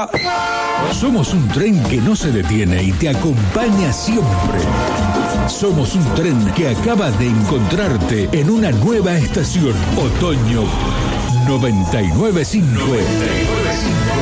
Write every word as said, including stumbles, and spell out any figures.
papá. Somos un tren que no se detiene y te acompaña siempre. Somos un tren que acaba de encontrarte en una nueva estación. Otoño noventa y nueve punto cinco.